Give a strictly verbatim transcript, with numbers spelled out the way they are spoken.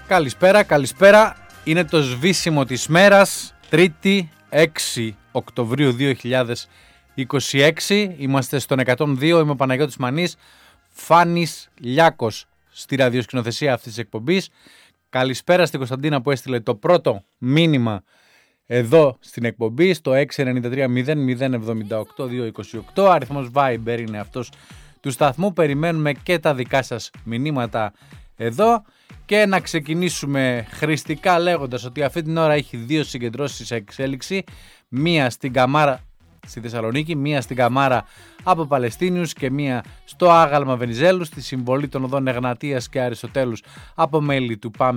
Καλησπέρα, καλησπέρα. Είναι το σβήσιμο της μέρας, Τρίτη έξι Οκτωβρίου δύο χιλιάδες είκοσι έξι. Είμαστε στον εκατόν δύο, είμαι ο Παναγιώτης Μανής, Φάνης Λιάκος στη ραδιοσκηνοθεσία αυτής της εκπομπής. Καλησπέρα στην Κωνσταντίνα που έστειλε το πρώτο μήνυμα εδώ στην εκπομπή, στο έξι εννιά τρία μηδέν μηδέν εβδομήντα οκτώ διακόσια είκοσι οκτώ. Αριθμός Viber είναι αυτός του σταθμού. Περιμένουμε και τα δικά σας μηνύματα εδώ. Και να ξεκινήσουμε χρηστικά λέγοντας ότι αυτή την ώρα έχει δύο συγκεντρώσεις σε εξέλιξη. Μία στην Καμάρα στη Θεσσαλονίκη, μία στην Καμάρα από Παλαιστίνιους και μία στο Άγαλμα Βενιζέλου, στη συμβολή των οδών Εγνατίας και Αριστοτέλους από μέλη του ΠΑΜ